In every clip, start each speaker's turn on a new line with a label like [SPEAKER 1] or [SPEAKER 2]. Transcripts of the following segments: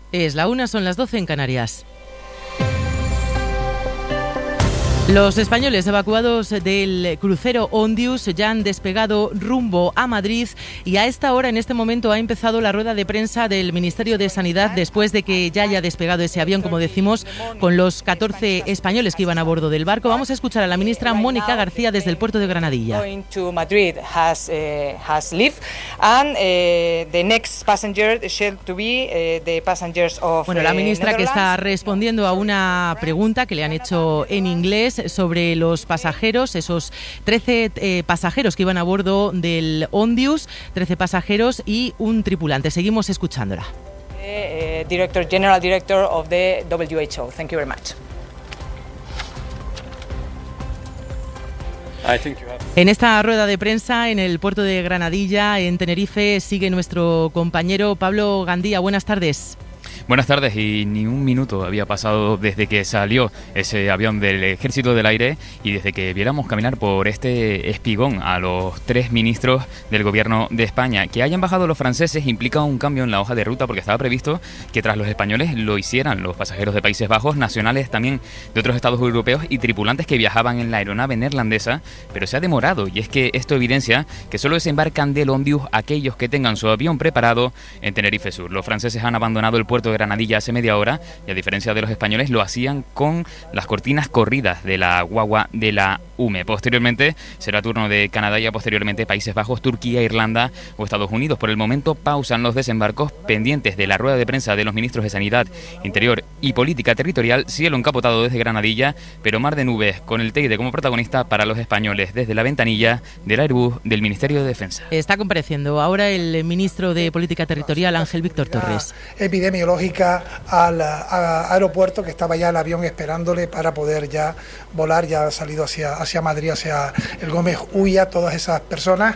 [SPEAKER 1] Es la 1, son las 12 en Canarias. Los españoles evacuados del crucero Ondius ya han despegado rumbo a Madrid y a esta hora, en este momento, ha empezado la rueda de prensa del Ministerio de Sanidad después de que ya haya despegado ese avión, como decimos, con los 14 españoles que iban a bordo del barco. Vamos a escuchar a la ministra Mónica García desde el puerto de Granadilla. Bueno, la ministra que está respondiendo a una pregunta que le han hecho en inglés sobre los pasajeros, esos 13 pasajeros que iban a bordo del Ondius, 13 pasajeros y un tripulante. Seguimos escuchándola.
[SPEAKER 2] General Director of the WHO. Thank you very much.
[SPEAKER 1] En esta rueda de prensa en el puerto de Granadilla, en Tenerife, sigue nuestro compañero Pablo Gandía. Buenas tardes.
[SPEAKER 3] Buenas tardes, y ni un minuto había pasado desde que salió ese avión del Ejército del Aire y desde que viéramos caminar por este espigón a los 3 ministros del Gobierno de España. Que hayan bajado los franceses implica un cambio en la hoja de ruta, porque estaba previsto que tras los españoles lo hicieran los pasajeros de Países Bajos, nacionales también de otros estados europeos y tripulantes que viajaban en la aeronave neerlandesa, pero se ha demorado, y es que esto evidencia que solo desembarcan del Ondius aquellos que tengan su avión preparado en Tenerife Sur. Los franceses han abandonado el puerto de Granadilla hace media hora y, a diferencia de los españoles, lo hacían con las cortinas corridas de la guagua de la UME. Posteriormente será turno de Canadá y posteriormente Países Bajos, Turquía, Irlanda o Estados Unidos. Por el momento pausan los desembarcos, pendientes de la rueda de prensa de los ministros de Sanidad, Interior y Política Territorial. Cielo encapotado desde Granadilla, pero mar de nubes con el Teide como protagonista para los españoles desde la ventanilla del Airbus del Ministerio de Defensa.
[SPEAKER 1] Está compareciendo ahora el ministro de Política Territorial, Ángel Víctor Torres.
[SPEAKER 4] Epidemiológica al aeropuerto, que estaba ya el avión esperándole para poder ya volar. Ya ha salido hacia Madrid, hacia el Gómez Ulla. Todas esas personas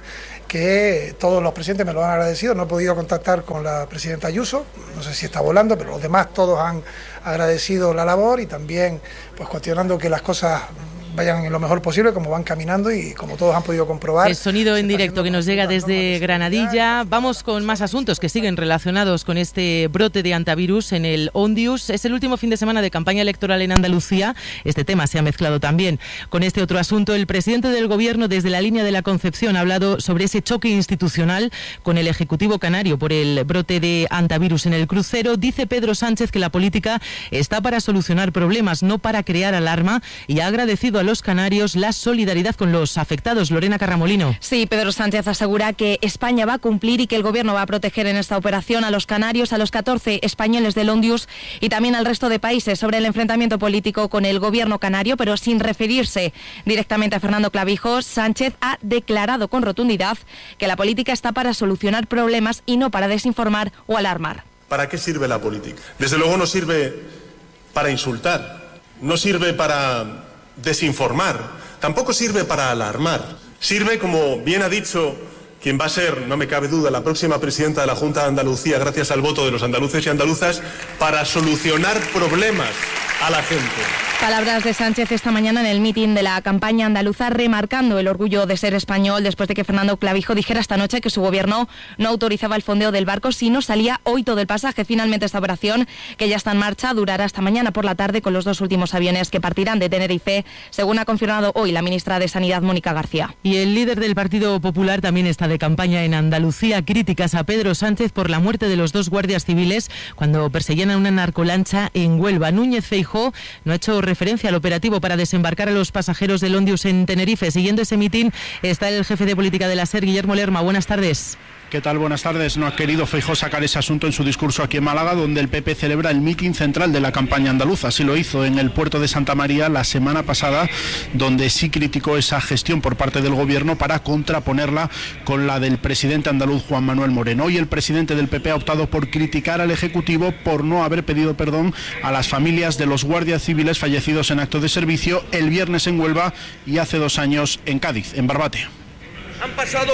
[SPEAKER 4] que todos los presidentes me lo han agradecido. No he podido contactar con la presidenta Ayuso, no sé si está volando, pero los demás todos han agradecido la labor y también pues cuestionando que las cosas vayan en lo mejor posible, como van caminando y como todos han podido comprobar.
[SPEAKER 1] El sonido en directo que nos llega desde Granadilla. Vamos con más asuntos que siguen relacionados con este brote de antivirus en el Ondius. Es el último fin de semana de campaña electoral en Andalucía. Este tema se ha mezclado también con este otro asunto. El presidente del Gobierno, desde la línea de la Concepción, ha hablado sobre ese choque institucional con el Ejecutivo canario por el brote de antivirus en el crucero. Dice Pedro Sánchez que la política está para solucionar problemas, no para crear alarma, y ha agradecido a los canarios la solidaridad con los afectados. Lorena Carramolino.
[SPEAKER 5] Sí, Pedro Sánchez asegura que España va a cumplir y que el Gobierno va a proteger en esta operación a los canarios, a los 14 españoles del Ondius y también al resto de países. Sobre el enfrentamiento político con el Gobierno canario, pero sin referirse directamente a Fernando Clavijo, Sánchez ha declarado con rotundidad que la política está para solucionar problemas y no para desinformar o alarmar.
[SPEAKER 6] ¿Para qué sirve la política? Desde luego no sirve para insultar, no sirve para desinformar, tampoco sirve para alarmar. Sirve, como bien ha dicho quien va a ser, no me cabe duda, la próxima presidenta de la Junta de Andalucía, gracias al voto de los andaluces y andaluzas, para solucionar problemas a la gente.
[SPEAKER 5] Palabras de Sánchez esta mañana en el mitin de la campaña andaluza, remarcando el orgullo de ser español después de que Fernando Clavijo dijera esta noche que su gobierno no autorizaba el fondeo del barco si no salía hoy todo el pasaje. Finalmente esta operación, que ya está en marcha, durará hasta mañana por la tarde con los 2 últimos aviones que partirán de Tenerife, según ha confirmado hoy la ministra de Sanidad, Mónica García.
[SPEAKER 1] Y el líder del Partido Popular también está de campaña en Andalucía. Críticas a Pedro Sánchez por la muerte de los 2 guardias civiles cuando perseguían a una narcolancha en Huelva. Núñez Feijóo no ha hecho referencia al operativo para desembarcar a los pasajeros del Ondius en Tenerife. Siguiendo ese mitin está el jefe de política de la SER, Guillermo Lerma. Buenas tardes.
[SPEAKER 7] ¿Qué tal? Buenas tardes. No ha querido Feijóo sacar ese asunto en su discurso aquí en Málaga, donde el PP celebra el mitin central de la campaña andaluza. Así lo hizo en el puerto de Santa María la semana pasada, donde sí criticó esa gestión por parte del Gobierno para contraponerla con la del presidente andaluz Juan Manuel Moreno. Hoy el presidente del PP ha optado por criticar al Ejecutivo por no haber pedido perdón a las familias de los guardias civiles fallecidos en acto de servicio el viernes en Huelva y hace 2 años en Cádiz, en Barbate.
[SPEAKER 8] Han pasado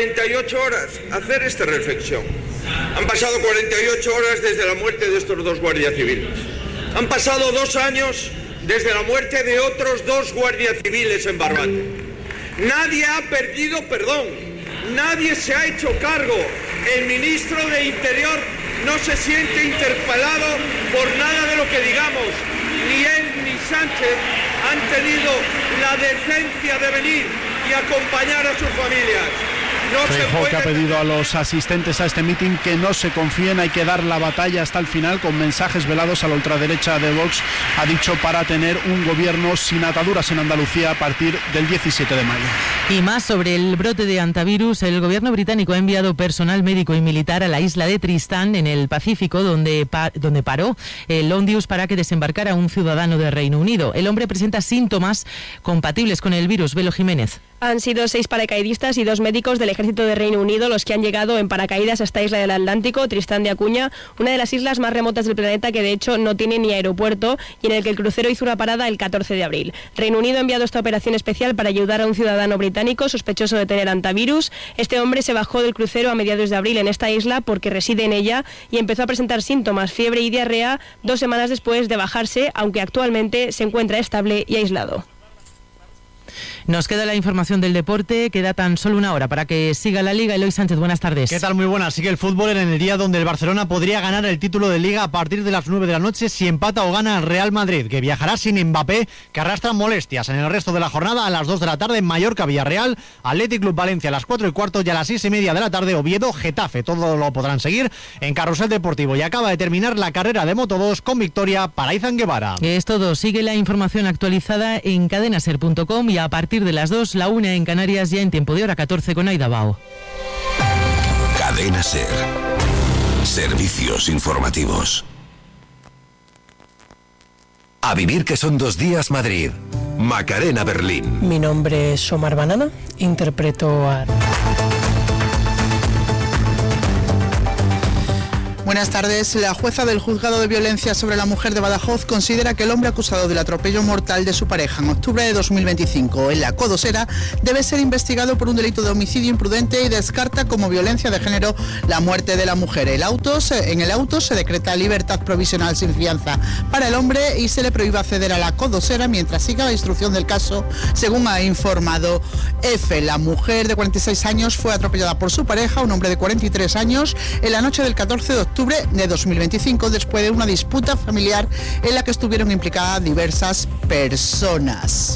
[SPEAKER 8] 48 horas, hacer esta reflexión. Han pasado 48 horas desde la muerte de estos 2 guardias civiles. Han pasado 2 años desde la muerte de otros 2 guardias civiles en Barbate. Nadie ha pedido perdón, nadie se ha hecho cargo. El ministro de Interior no se siente interpelado por nada de lo que digamos. Ni él ni Sánchez han tenido la decencia de venir y acompañar a sus familias.
[SPEAKER 7] Feijóo, que ha pedido a los asistentes a este mitin que no se confíen, hay que dar la batalla hasta el final, con mensajes velados a la ultraderecha de Vox, ha dicho, para tener un gobierno sin ataduras en Andalucía a partir del 17 de mayo.
[SPEAKER 1] Y más sobre el brote de hantavirus. El gobierno británico ha enviado personal médico y militar a la isla de Tristán, en el Pacífico, donde paró el Ondius para que desembarcara un ciudadano de Reino Unido. El hombre presenta síntomas compatibles con el virus. Velo Jiménez.
[SPEAKER 9] Han sido 6 paracaidistas y 2 médicos del ejército de Reino Unido los que han llegado en paracaídas a esta isla del Atlántico, Tristán de Acuña, una de las islas más remotas del planeta que de hecho no tiene ni aeropuerto y en el que el crucero hizo una parada el 14 de abril. Reino Unido ha enviado esta operación especial para ayudar a un ciudadano británico sospechoso de tener hantavirus. Este hombre se bajó del crucero a mediados de abril en esta isla porque reside en ella y empezó a presentar síntomas, fiebre y diarrea 2 semanas después de bajarse, aunque actualmente se encuentra estable y aislado.
[SPEAKER 1] Nos queda la información del deporte, queda tan solo una hora para que siga la Liga. Eloy Sánchez, buenas tardes.
[SPEAKER 10] ¿Qué tal? Muy buenas. Sigue el fútbol en el día donde el Barcelona podría ganar el título de Liga a partir de las 9 de la noche si empata o gana el Real Madrid, que viajará sin Mbappé, que arrastra molestias en el resto de la jornada. A las 2 de la tarde, Mallorca, Villarreal, Athletic Club Valencia a las 4:15 y a las 6:30 de la tarde, Oviedo, Getafe. Todo lo podrán seguir en Carrusel Deportivo. Y acaba de terminar la carrera de Moto2 con victoria para Izan Guevara.
[SPEAKER 1] Es todo. Sigue la información actualizada en cadenaser.com y a partir de las 2, la 1 en Canarias, ya en tiempo de hora 14 con Aida Bao.
[SPEAKER 11] Cadena Ser. Servicios informativos. A vivir que son 2 días Madrid. Macarena Berlín.
[SPEAKER 12] Mi nombre es Omar Banana, interpreto a...
[SPEAKER 13] Buenas tardes. La jueza del Juzgado de Violencia sobre la Mujer de Badajoz considera que el hombre acusado del atropello mortal de su pareja en octubre de 2025 en la Codosera debe ser investigado por un delito de homicidio imprudente y descarta como violencia de género la muerte de la mujer. En el auto se decreta libertad provisional sin fianza para el hombre y se le prohíbe acceder a la Codosera mientras siga la instrucción del caso, según ha informado EFE. La mujer de 46 años fue atropellada por su pareja, un hombre de 43 años, en la noche del 14 de octubre de 2025 después de una disputa familiar en la que estuvieron implicadas diversas personas.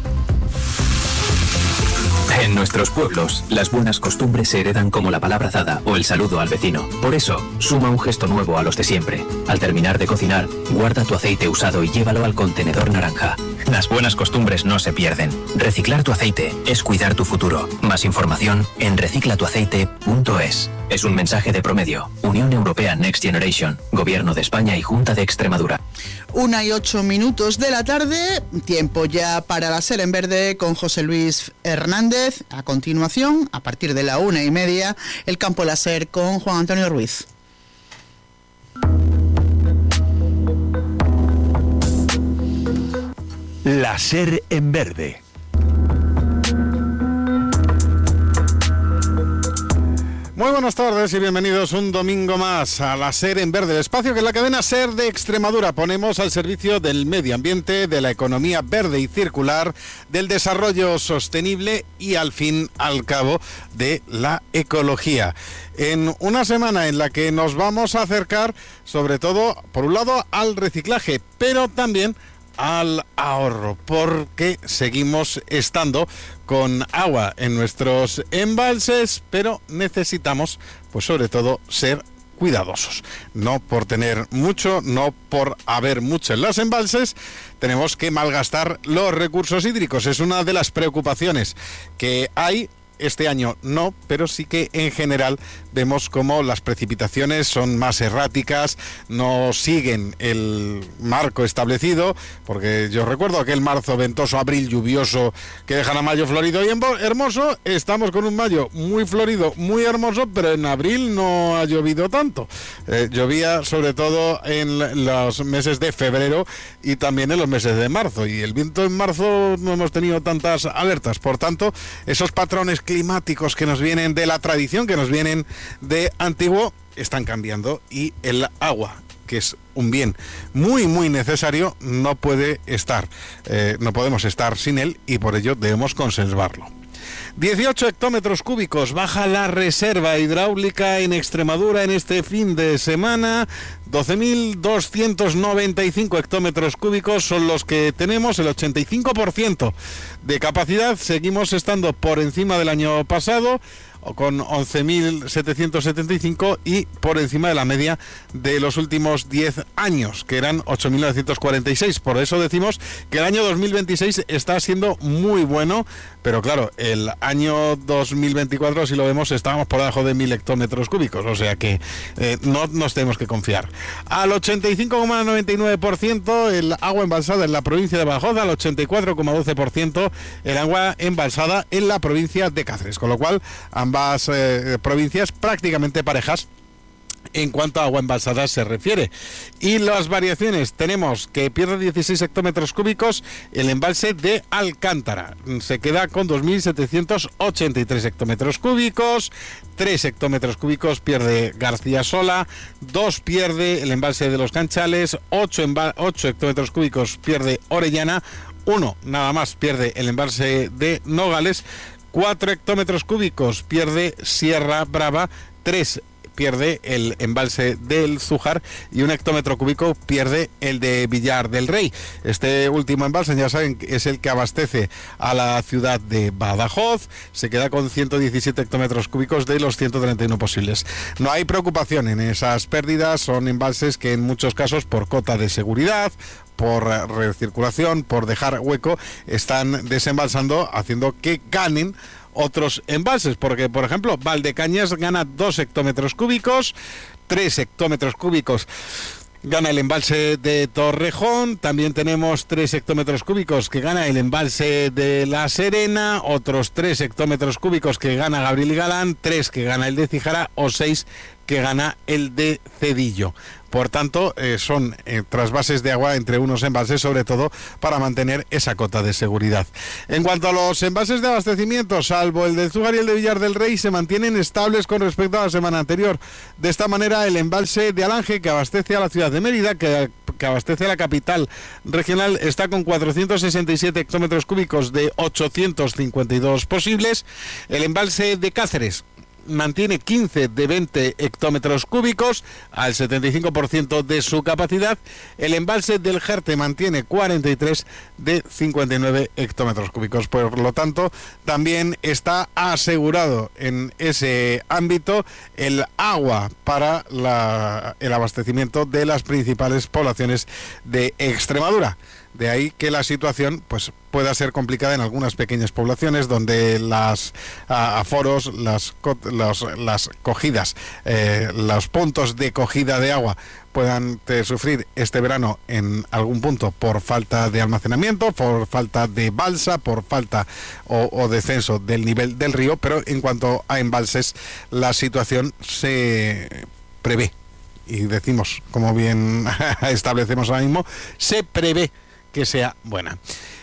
[SPEAKER 14] En nuestros pueblos, las buenas costumbres se heredan como la palabra dada o el saludo al vecino. Por eso, suma un gesto nuevo a los de siempre. Al terminar de cocinar, guarda tu aceite usado y llévalo al contenedor naranja. Las buenas costumbres no se pierden. Reciclar tu aceite es cuidar tu futuro. Más información en reciclatuaceite.es. Es un mensaje de Promedio, Unión Europea Next Generation, Gobierno de España y Junta de Extremadura.
[SPEAKER 13] 1:08 de la tarde, tiempo ya para la SER en Verde con José Luis Hernández. A continuación, a partir de la 1:30, el campo de la SER con Juan Antonio Ruiz.
[SPEAKER 11] La SER en Verde.
[SPEAKER 15] Muy buenas tardes y bienvenidos un domingo más a la SER en Verde, el espacio que en la cadena SER de Extremadura ponemos al servicio del medio ambiente, de la economía verde y circular, del desarrollo sostenible y al fin, al cabo, de la ecología. En una semana en la que nos vamos a acercar, sobre todo, por un lado, al reciclaje, pero también al ahorro, porque seguimos estando con agua en nuestros embalses, pero necesitamos, pues sobre todo, ser cuidadosos. No por tener mucho, no por haber mucho en los embalses, tenemos que malgastar los recursos hídricos. Es una de las preocupaciones que hay. Este año no, pero sí que en general vemos como las precipitaciones son más erráticas, no siguen el marco establecido, porque yo recuerdo aquel marzo ventoso, abril lluvioso que dejan a mayo florido y hermoso. Estamos con un mayo muy florido, muy hermoso, pero en abril no ha llovido tanto. Llovía sobre todo en los meses de febrero y también en los meses de marzo, y el viento en marzo no hemos tenido tantas alertas. Por tanto, esos patrones climáticos que nos vienen de la tradición, que nos vienen de antiguo, están cambiando, y el agua, que es un bien muy muy necesario, no puede estar, no podemos estar sin él, y por ello debemos conservarlo. 18 hectómetros cúbicos baja la reserva hidráulica en Extremadura en este fin de semana. 12.295 hectómetros cúbicos son los que tenemos, el 85% de capacidad. Seguimos estando por encima del año pasado, con 11.775 y por encima de la media de los últimos 10 años, que eran 8.946. Por eso decimos que el año 2026 está siendo muy bueno, pero claro, el año 2024, si lo vemos, estábamos por debajo de 1.000 hectómetros cúbicos, o sea que no nos tenemos que confiar. Al 85,99% el agua embalsada en la provincia de Badajoz, al 84,12% el agua embalsada en la provincia de Cáceres, con lo cual ambas provincias prácticamente parejas en cuanto a agua embalsada se refiere. Y las variaciones, tenemos que pierde 16 hectómetros cúbicos el embalse de Alcántara, se queda con 2.783 hectómetros cúbicos. 3 hectómetros cúbicos pierde García Sola, 2 pierde el embalse de Los Canchales, 8 hectómetros cúbicos pierde Orellana, 1 nada más pierde el embalse de Nogales, 4 hectómetros cúbicos pierde Sierra Brava, 3 pierde el embalse del Zújar y 1 hectómetro cúbico pierde el de Villar del Rey. Este último embalse, ya saben, es el que abastece a la ciudad de Badajoz, se queda con 117 hectómetros cúbicos de los 131 posibles. No hay preocupación en esas pérdidas, son embalses que en muchos casos por cota de seguridad, por recirculación, por dejar hueco, están desembalsando, haciendo que ganen otros embalses, porque por ejemplo Valdecañas gana 2 hectómetros cúbicos, 3 hectómetros cúbicos gana el embalse de Torrejón, también tenemos 3 hectómetros cúbicos que gana el embalse de La Serena, otros 3 hectómetros cúbicos que gana Gabriel y Galán, 3 que gana el de Cíjara o 6 que gana el de Cedillo. Por tanto, son trasvases de agua entre unos embalses, sobre todo para mantener esa cota de seguridad. En cuanto a los embalses de abastecimiento, salvo el de Zújar y el de Villar del Rey, se mantienen estables con respecto a la semana anterior. De esta manera, el embalse de Alange, que abastece a la ciudad de Mérida, que abastece a la capital regional, está con 467 hectómetros cúbicos de 852 posibles. El embalse de Cáceres mantiene 15 de 20 hectómetros cúbicos al 75% de su capacidad. El embalse del Jerte mantiene 43 de 59 hectómetros cúbicos. Por lo tanto, también está asegurado en ese ámbito el agua para el abastecimiento de las principales poblaciones de Extremadura. De ahí que la situación pues pueda ser complicada en algunas pequeñas poblaciones donde las aforos, las cogidas, los puntos de cogida de agua puedan sufrir este verano en algún punto por falta de almacenamiento, por falta de balsa, por falta o descenso del nivel del río, pero en cuanto a embalses la situación se prevé, y decimos, como bien establecemos ahora mismo, se prevé que sea buena.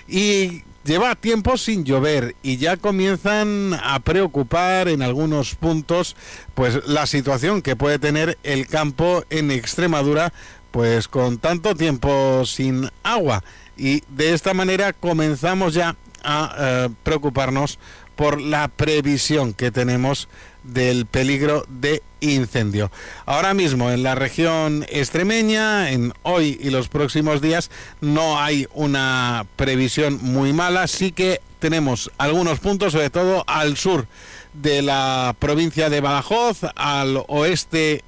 [SPEAKER 15] Y lleva tiempo sin llover y ya comienzan a preocupar en algunos puntos pues la situación que puede tener el campo en Extremadura pues con tanto tiempo sin agua, y de esta manera comenzamos ya a preocuparnos por la previsión que tenemos del peligro de incendio. Ahora mismo en la región extremeña, en hoy y los próximos días, no hay una previsión muy mala. Sí que tenemos algunos puntos, sobre todo al sur de la provincia de Badajoz, al oeste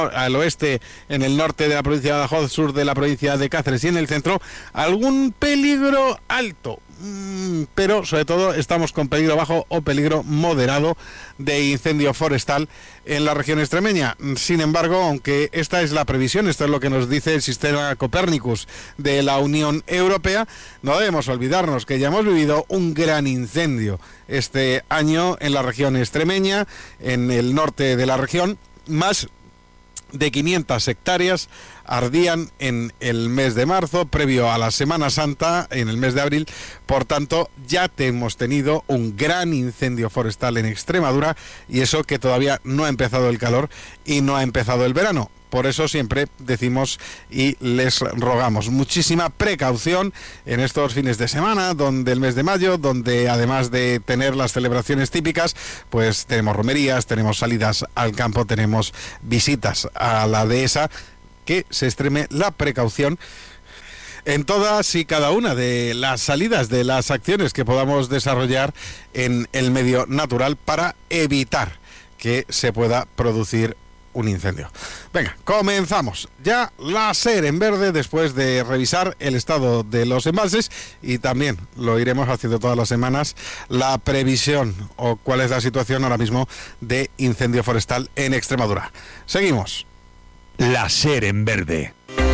[SPEAKER 15] en el norte de la provincia de Badajoz, sur de la provincia de Cáceres y en el centro, algún peligro alto, pero sobre todo estamos con peligro bajo o peligro moderado de incendio forestal en la región extremeña. Sin embargo, aunque esta es la previsión, esto es lo que nos dice el sistema Copernicus de la Unión Europea, no debemos olvidarnos que ya hemos vivido un gran incendio este año en la región extremeña, en el norte de la región. Más de 500 hectáreas ardían en el mes de marzo, previo a la Semana Santa, en el mes de abril. Por tanto, ya hemos tenido un gran incendio forestal en Extremadura, y eso que todavía no ha empezado el calor y no ha empezado el verano. por eso siempre decimos y les rogamos muchísima precaución en estos fines de semana, donde el mes de mayo, donde además de tener las celebraciones típicas, pues tenemos romerías, tenemos salidas al campo, tenemos visitas a la dehesa, que se extreme la precaución en todas y cada una de las salidas, de las acciones que podamos desarrollar en el medio natural para evitar que se pueda producir un incendio. Venga, comenzamos ya la SER en verde después de revisar el estado de los embalses y también lo iremos haciendo todas las semanas, la previsión o cuál es la situación ahora mismo de incendio forestal en Extremadura. Seguimos.
[SPEAKER 11] La SER en verde.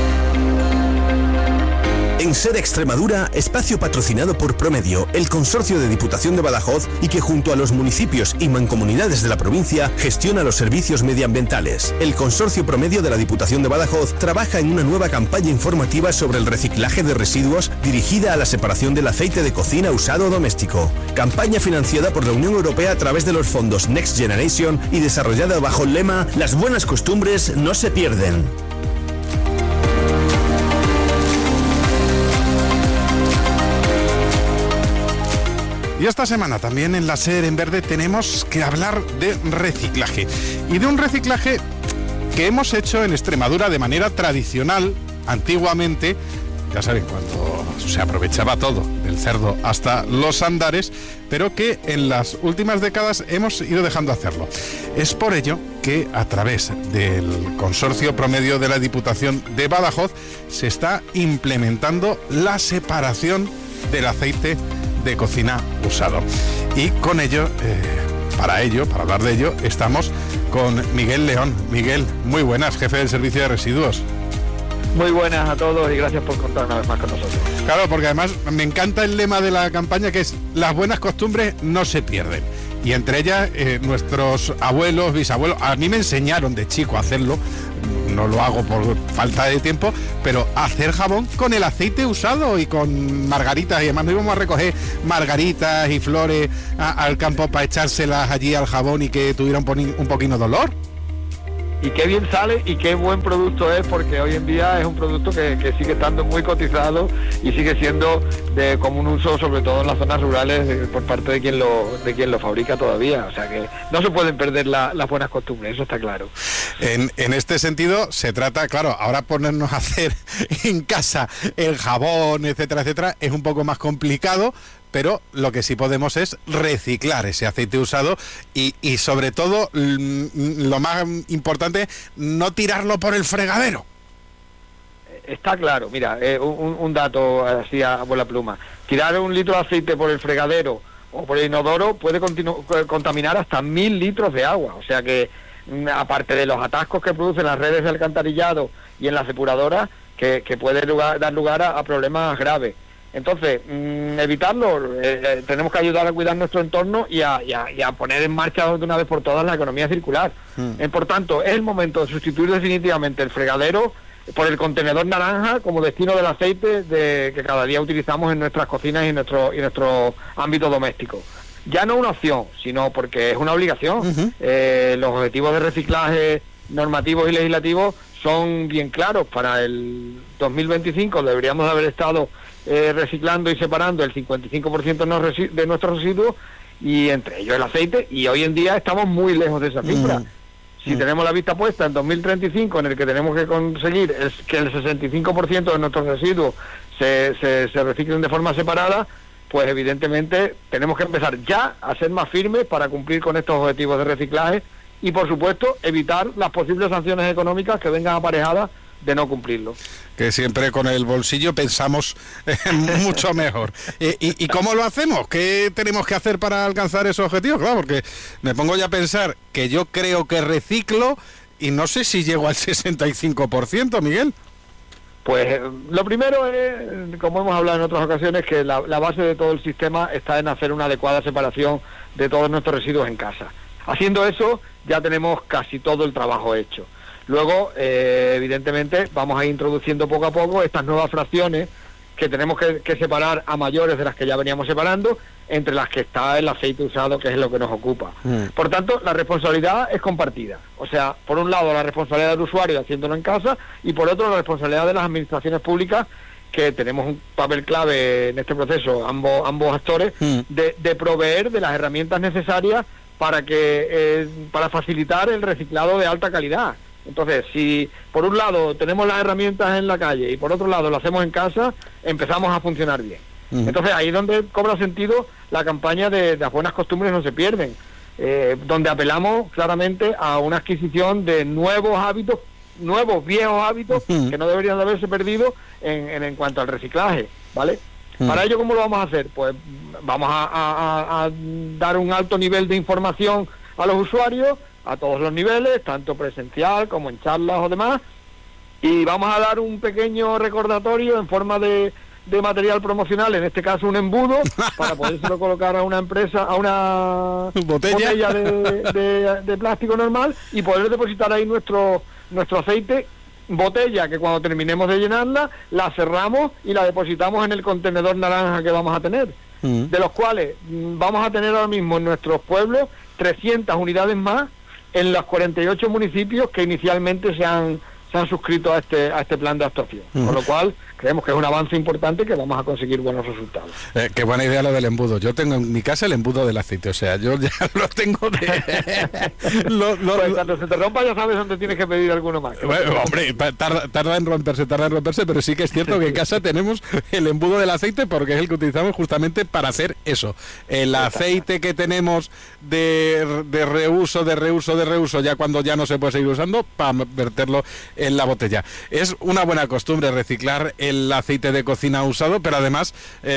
[SPEAKER 11] En SER Extremadura, espacio patrocinado por Promedio, el consorcio de Diputación de Badajoz y que junto a los municipios y mancomunidades de la provincia gestiona los servicios medioambientales. El consorcio Promedio de la Diputación de Badajoz trabaja en una nueva campaña informativa sobre el reciclaje de residuos dirigida a la separación del aceite de cocina usado doméstico. Campaña financiada por la Unión Europea a través de los fondos Next Generation y desarrollada bajo el lema "Las buenas costumbres no se pierden".
[SPEAKER 15] Y esta semana también en la SER en verde tenemos que hablar de reciclaje. Y de un reciclaje que hemos hecho en Extremadura de manera tradicional, antiguamente, ya saben, cuando se aprovechaba todo, del cerdo hasta los andares, pero que en las últimas décadas hemos ido dejando hacerlo. Es por ello que a través del consorcio Promedio de la Diputación de Badajoz se está implementando la separación del aceite de cocina usado. Y con ello, para hablar de ello, estamos con Miguel León. Miguel, muy buenas, jefe del Servicio de Residuos.
[SPEAKER 16] Muy buenas a todos y gracias por contar una vez más con nosotros.
[SPEAKER 15] Claro, porque además me encanta el lema de la campaña, que es "las buenas costumbres no se pierden". Y entre ellas, nuestros abuelos, bisabuelos, a mí me enseñaron de chico a hacerlo, no lo hago por falta de tiempo, pero hacer jabón con el aceite usado y con margaritas, y además nos íbamos a recoger margaritas y flores al campo para echárselas allí al jabón y que tuviera un poquito de olor.
[SPEAKER 16] Y qué bien sale y qué buen producto es, porque hoy en día es un producto que sigue estando muy cotizado y sigue siendo de común uso, sobre todo en las zonas rurales, por parte de quien lo fabrica todavía. O sea que no se pueden perder las buenas costumbres, eso está claro.
[SPEAKER 15] En este sentido se trata, claro, ahora ponernos a hacer en casa el jabón, etcétera, etcétera, es un poco más complicado, pero lo que sí podemos es reciclar ese aceite usado y sobre todo, lo más importante, no tirarlo por el fregadero.
[SPEAKER 16] Está claro, mira, un dato así a bola pluma. Tirar 1 litro de aceite por el fregadero o por el inodoro puede contaminar hasta 1000 litros de agua. O sea que, aparte de los atascos que producen las redes de alcantarillado y en las depuradoras, que puede dar lugar a problemas graves. Entonces, evitarlo, tenemos que ayudar a cuidar nuestro entorno y a poner en marcha de una vez por todas la economía circular. Por tanto, es el momento de sustituir definitivamente el fregadero por el contenedor naranja como destino del aceite que cada día utilizamos en nuestras cocinas y en nuestro ámbito doméstico. Ya no una opción, sino porque es una obligación. Los objetivos de reciclaje normativos y legislativos son bien claros. Para el 2025 deberíamos haber estado reciclando y separando el 55% de nuestros residuos, y entre ellos el aceite, y hoy en día estamos muy lejos de esa cifra. Si tenemos la vista puesta en 2035, en el que tenemos que conseguir que el 65% de nuestros residuos se reciclen de forma separada, pues evidentemente tenemos que empezar ya a ser más firmes para cumplir con estos objetivos de reciclaje y, por supuesto, evitar las posibles sanciones económicas que vengan aparejadas de no cumplirlo.
[SPEAKER 15] Que siempre con el bolsillo pensamos mucho mejor. ¿Y cómo lo hacemos? ¿Qué tenemos que hacer para alcanzar esos objetivos? Claro, porque me pongo ya a pensar que yo creo que reciclo y no sé si llego al 65%, Miguel.
[SPEAKER 16] Pues lo primero es, como hemos hablado en otras ocasiones, que la base de todo el sistema está en hacer una adecuada separación de todos nuestros residuos en casa. Haciendo eso, ya tenemos casi todo el trabajo hecho. Luego, evidentemente, vamos a ir introduciendo poco a poco estas nuevas fracciones que tenemos que separar a mayores de las que ya veníamos separando, entre las que está el aceite usado, que es lo que nos ocupa. Por tanto, la responsabilidad es compartida. O sea, por un lado la responsabilidad del usuario haciéndolo en casa, y por otro la responsabilidad de las administraciones públicas, que tenemos un papel clave en este proceso, ambos actores, de proveer de las herramientas necesarias para facilitar el reciclado de alta calidad. Entonces, si por un lado tenemos las herramientas en la calle y por otro lado lo hacemos en casa, empezamos a funcionar bien. Entonces, ahí es donde cobra sentido la campaña de las buenas costumbres no se pierden, donde apelamos claramente a una adquisición de nuevos viejos hábitos que no deberían de haberse perdido en cuanto al reciclaje, ¿vale? Para ello, ¿cómo lo vamos a hacer? Pues vamos a dar un alto nivel de información a los usuarios, a todos los niveles, tanto presencial como en charlas o demás, y vamos a dar un pequeño recordatorio en forma de material promocional, en este caso un embudo, para podérselo colocar a una empresa, a una botella de plástico normal, y poder depositar ahí nuestro aceite, botella que cuando terminemos de llenarla, la cerramos y la depositamos en el contenedor naranja que vamos a tener, de los cuales vamos a tener ahora mismo en nuestros pueblos 300 unidades más en los 48 municipios que inicialmente se han suscrito a este plan de actuación, con lo cual creemos que es un avance importante, que vamos a conseguir buenos resultados.
[SPEAKER 15] Qué buena idea lo del embudo. Yo tengo en mi casa el embudo del aceite, o sea, yo ya lo tengo
[SPEAKER 16] pues cuando se te rompa ya sabes dónde tienes que pedir alguno más.
[SPEAKER 15] Bueno, hombre, tarda en romperse, pero sí que es cierto que en casa tenemos el embudo del aceite, porque es el que utilizamos justamente para hacer eso. El aceite que tenemos de reuso, ya cuando ya no se puede seguir usando, para verterlo en la botella. Es una buena costumbre reciclar el aceite de cocina usado, pero además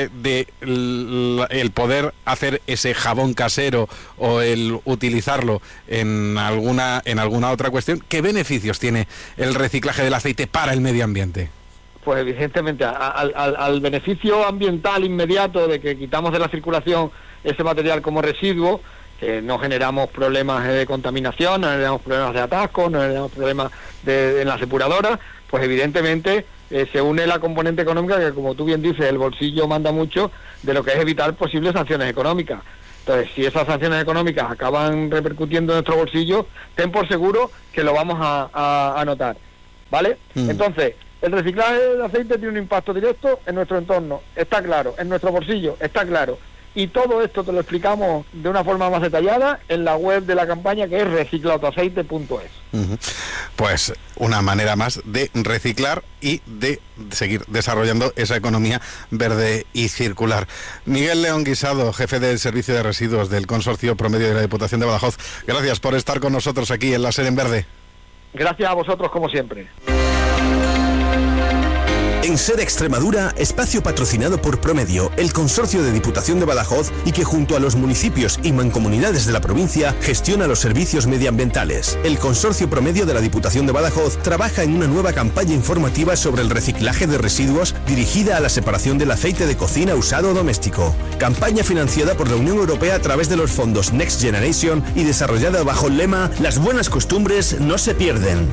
[SPEAKER 15] el poder hacer ese jabón casero o el utilizarlo en alguna otra cuestión. ¿Qué beneficios tiene el reciclaje del aceite para el medio ambiente?
[SPEAKER 16] Pues evidentemente al beneficio ambiental inmediato de que quitamos de la circulación ese material como residuo, que no generamos problemas de contaminación, no generamos problemas de atasco, no generamos problemas en las depuradoras, pues evidentemente se une la componente económica, que como tú bien dices, el bolsillo manda mucho, de lo que es evitar posibles sanciones económicas. Entonces, si esas sanciones económicas acaban repercutiendo en nuestro bolsillo, ten por seguro que lo vamos a notar, ¿vale? Entonces, el reciclaje de aceite tiene un impacto directo en nuestro entorno, está claro, en nuestro bolsillo, está claro. Y todo esto te lo explicamos de una forma más detallada en la web de la campaña, que es reciclatuaceite.es.
[SPEAKER 15] Pues una manera más de reciclar y de seguir desarrollando esa economía verde y circular. Miguel León Guisado, jefe del Servicio de Residuos del Consorcio Promedio de la Diputación de Badajoz, gracias por estar con nosotros aquí en la SER en Verde.
[SPEAKER 16] Gracias a vosotros, como siempre.
[SPEAKER 11] En SER Extremadura, espacio patrocinado por Promedio, el Consorcio de Diputación de Badajoz, y que junto a los municipios y mancomunidades de la provincia gestiona los servicios medioambientales. El Consorcio Promedio de la Diputación de Badajoz trabaja en una nueva campaña informativa sobre el reciclaje de residuos dirigida a la separación del aceite de cocina usado doméstico. Campaña financiada por la Unión Europea a través de los fondos Next Generation y desarrollada bajo el lema "Las buenas costumbres no se pierden".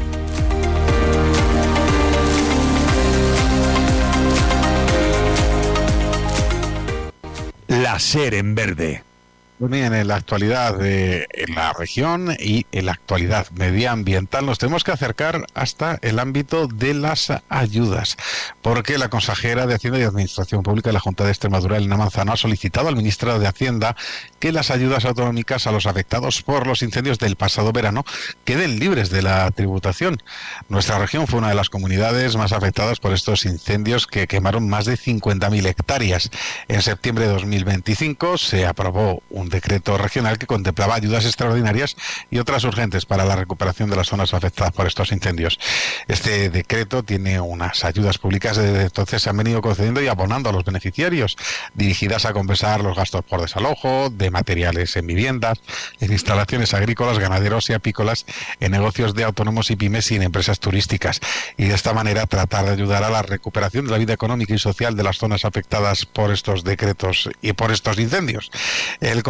[SPEAKER 15] La SER en Verde. Muy bien, en la actualidad en la región y en la actualidad medioambiental nos tenemos que acercar hasta el ámbito de las ayudas, porque la consejera de Hacienda y Administración Pública de la Junta de Extremadura, Elena Manzano, ha solicitado al ministro de Hacienda que las ayudas autonómicas a los afectados por los incendios del pasado verano queden libres de la tributación. Nuestra región fue una de las comunidades más afectadas por estos incendios, que quemaron más de 50.000 hectáreas. En septiembre de 2025 se aprobó un decreto regional que contemplaba ayudas extraordinarias y otras urgentes para la recuperación de las zonas afectadas por estos incendios. Este decreto tiene unas ayudas públicas desde entonces se han venido concediendo y abonando a los beneficiarios, dirigidas a compensar los gastos por desalojo de materiales en viviendas, en instalaciones agrícolas, ganaderos y apícolas, en negocios de autónomos y pymes y en empresas turísticas, y de esta manera tratar de ayudar a la recuperación de la vida económica y social de las zonas afectadas por estos decretos y por estos incendios. El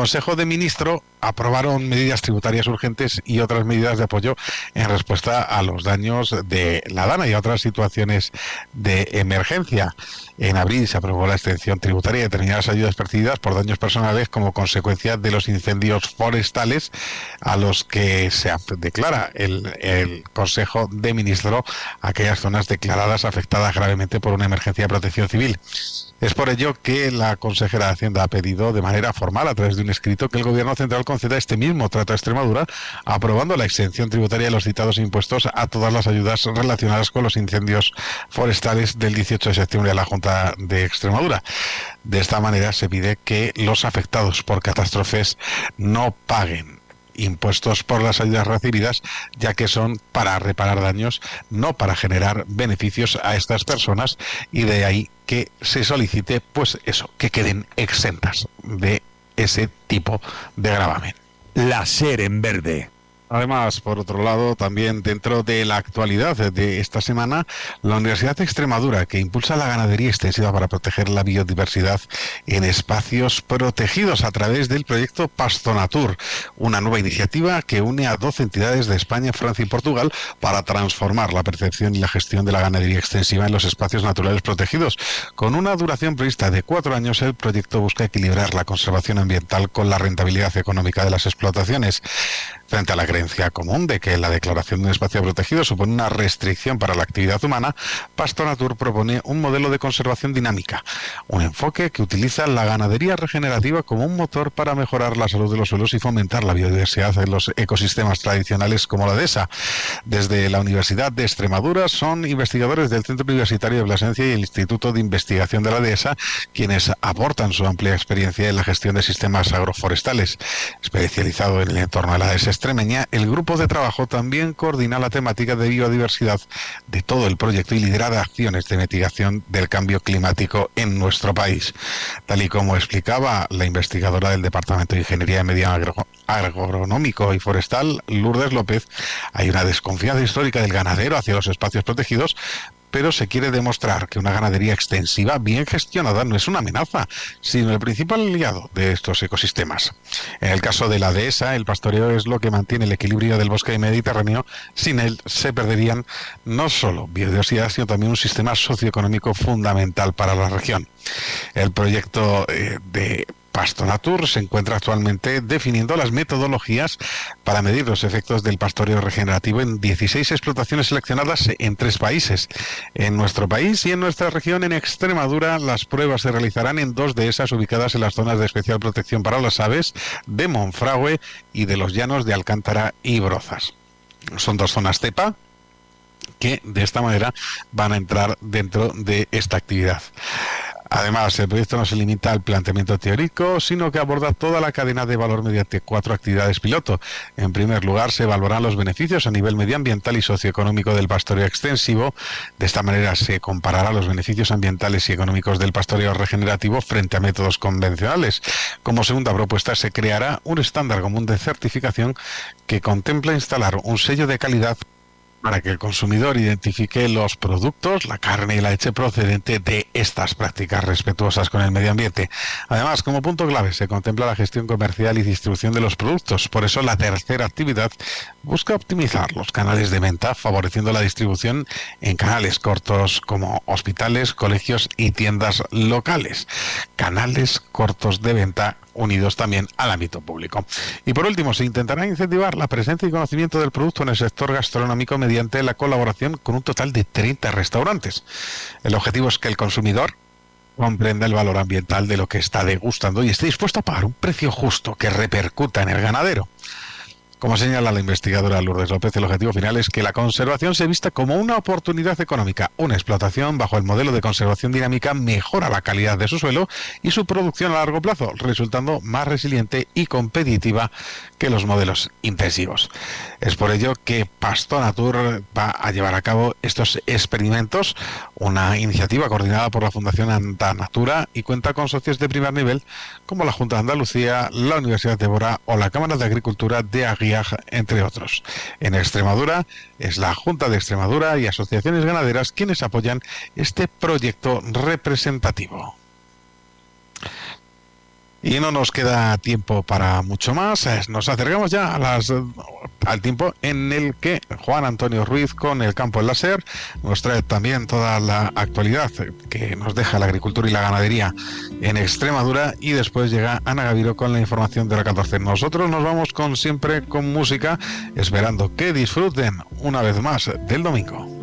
[SPEAKER 15] Consejo de Ministros aprobaron medidas tributarias urgentes y otras medidas de apoyo en respuesta a los daños de la DANA y a otras situaciones de emergencia. En abril se aprobó la extensión tributaria de determinadas ayudas percibidas por daños personales como consecuencia de los incendios forestales, a los que se declara el Consejo de Ministros aquellas zonas declaradas afectadas gravemente por una emergencia de protección civil. Es por ello que la consejera de Hacienda ha pedido de manera formal, a través de un escrito, que el Gobierno central conceda este mismo trato a Extremadura, aprobando la exención tributaria de los citados impuestos a todas las ayudas relacionadas con los incendios forestales del 18 de septiembre a la Junta de Extremadura. De esta manera se pide que los afectados por catástrofes no paguen impuestos por las ayudas recibidas, ya que son para reparar daños, no para generar beneficios a estas personas, y de ahí que se solicite, pues eso, que queden exentas de ese tipo de gravamen.
[SPEAKER 17] La SER en verde.
[SPEAKER 15] Además, por otro lado, también dentro de la actualidad de esta semana, la Universidad de Extremadura, que impulsa la ganadería extensiva para proteger la biodiversidad en espacios protegidos a través del proyecto Pastonatur, una nueva iniciativa que une a 12 entidades de España, Francia y Portugal para transformar la percepción y la gestión de la ganadería extensiva en los espacios naturales protegidos. Con una duración prevista de 4 años, el proyecto busca equilibrar la conservación ambiental con la rentabilidad económica de las explotaciones. Frente a la creencia común de que la declaración de un espacio protegido supone una restricción para la actividad humana, Pastonatur propone un modelo de conservación dinámica, un enfoque que utiliza la ganadería regenerativa como un motor para mejorar la salud de los suelos y fomentar la biodiversidad en los ecosistemas tradicionales como la dehesa. Desde la Universidad de Extremadura son investigadores del Centro Universitario de Plasencia y el Instituto de Investigación de la Dehesa quienes aportan su amplia experiencia en la gestión de sistemas agroforestales. Especializado en el entorno de la dehesa extremeña, el grupo de trabajo también coordina la temática de biodiversidad de todo el proyecto y lidera acciones de mitigación del cambio climático en nuestro país. Tal y como explicaba la investigadora del Departamento de Ingeniería de Medio Agronómico y Forestal, Lourdes López, hay una desconfianza histórica del ganadero hacia los espacios protegidos, pero se quiere demostrar que una ganadería extensiva bien gestionada no es una amenaza, sino el principal aliado de estos ecosistemas. En el caso de la dehesa, el pastoreo es lo que mantiene el equilibrio del bosque mediterráneo. Sin él se perderían no solo biodiversidad, sino también un sistema socioeconómico fundamental para la región. El proyecto de Pastonatur se encuentra actualmente definiendo las metodologías para medir los efectos del pastoreo regenerativo en 16 explotaciones seleccionadas en 3 países. En nuestro país y en nuestra región, en Extremadura, las pruebas se realizarán en 2 de esas ubicadas en las zonas de especial protección para las aves de Monfragüe y de los llanos de Alcántara y Brozas. Son 2 zonas cepa que de esta manera van a entrar dentro de esta actividad. Además, el proyecto no se limita al planteamiento teórico, sino que aborda toda la cadena de valor mediante 4 actividades piloto. En primer lugar, se evaluarán los beneficios a nivel medioambiental y socioeconómico del pastoreo extensivo. De esta manera se comparará los beneficios ambientales y económicos del pastoreo regenerativo frente a métodos convencionales. Como segunda propuesta, se creará un estándar común de certificación que contempla instalar un sello de calidad para que el consumidor identifique los productos, la carne y la leche procedente de estas prácticas respetuosas con el medio ambiente. Además, como punto clave, se contempla la gestión comercial y distribución de los productos. Por eso, la tercera actividad busca optimizar los canales de venta, favoreciendo la distribución en canales cortos como hospitales, colegios y tiendas locales. Canales cortos de venta unidos también al ámbito público. Y por último, se intentará incentivar la presencia y conocimiento del producto en el sector gastronómico mediante la colaboración con un total de 30 restaurantes. El objetivo es que el consumidor comprenda el valor ambiental de lo que está degustando y esté dispuesto a pagar un precio justo que repercuta en el ganadero. Como señala la investigadora Lourdes López, el objetivo final es que la conservación se vista como una oportunidad económica. Una explotación bajo el modelo de conservación dinámica mejora la calidad de su suelo y su producción a largo plazo, resultando más resiliente y competitiva que los modelos intensivos. Es por ello que Pastonatur va a llevar a cabo estos experimentos, una iniciativa coordinada por la Fundación Antanatura y cuenta con socios de primer nivel como la Junta de Andalucía, la Universidad de Bora o la Cámara de Agricultura de Aguiar, entre otros. En Extremadura es la Junta de Extremadura y asociaciones ganaderas quienes apoyan este proyecto representativo. Y no nos queda tiempo para mucho más. Nos acercamos ya al tiempo en el que Juan Antonio Ruiz, con el campo en la SER, nos trae también toda la actualidad que nos deja la agricultura y la ganadería en Extremadura, y después llega Ana Gaviro con la información de la 14. Nosotros nos vamos siempre con música, esperando que disfruten una vez más del domingo.